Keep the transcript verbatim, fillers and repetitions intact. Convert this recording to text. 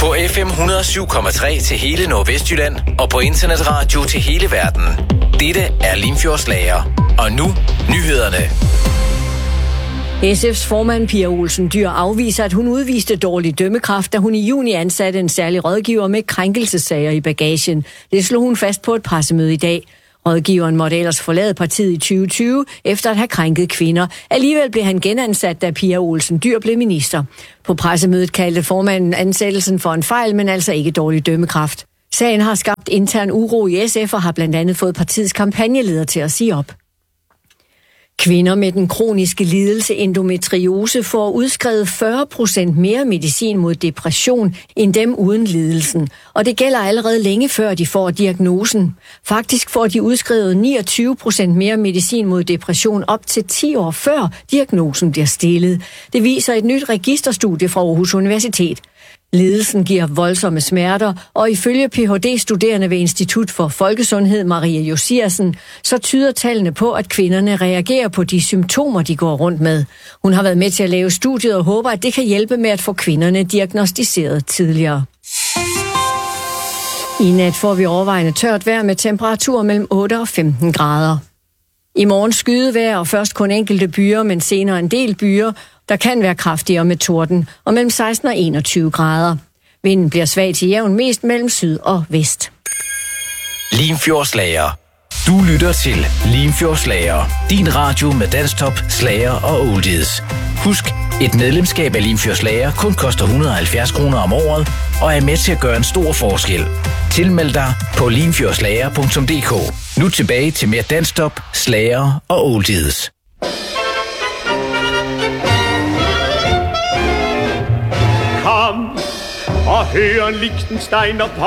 På F M et hundrede og syv komma tre til hele Nordvestjylland og på internetradio til hele verden. Dette er Limfjordslager. Og nu nyhederne. S F's formand Pia Olsen Dyhr afviser, at hun udviste dårlig dømmekraft, da hun i juni ansatte en særlig rådgiver med krænkelsessager i bagagen. Det slog hun fast på et pressemøde i dag. Rådgiveren måtte ellers forlade partiet i tyve tyve, efter at have krænket kvinder. Alligevel blev han genansat, da Pia Olsen Dyhr blev minister. På pressemødet kaldte formanden ansættelsen for en fejl, men altså ikke dårlig dømmekraft. Sagen har skabt intern uro i S F og har blandt andet fået partiets kampagneleder til at sige op. Kvinder med den kroniske lidelse endometriose får udskrevet fyrre procent mere medicin mod depression end dem uden lidelsen. Og det gælder allerede længe før de får diagnosen. Faktisk får de udskrevet niogtyve procent mere medicin mod depression op til ti år før diagnosen bliver stillet. Det viser et nyt registerstudie fra Aarhus Universitet. Lidelsen giver voldsomme smerter, og ifølge P H D-studerende ved Institut for Folkesundhed Maria Josiersen, så tyder tallene på, at kvinderne reagerer på de symptomer, de går rundt med. Hun har været med til at lave studiet og håber, at det kan hjælpe med at få kvinderne diagnosticeret tidligere. I nat får vi overvejende tørt vejr med temperaturer mellem otte og femten grader. I morgen skydevejr og først kun enkelte byer, men senere en del byer. Der kan være kraftigere med torden og mellem seksten og enogtyve grader. Vinden bliver svag til jævn mest mellem syd og vest. Limfjordslager. Du lytter til Limfjordslager. Din radio med dansktop, slager og oldies. Husk, et medlemskab af Limfjordslager kun koster et hundrede og halvfjerds kroner om året og er med til at gøre en stor forskel. Tilmeld dig på limfjordslager punktum d k. Nu tilbage til mere dansktop, slager og oldies. Kom og hør en Liechtensteiner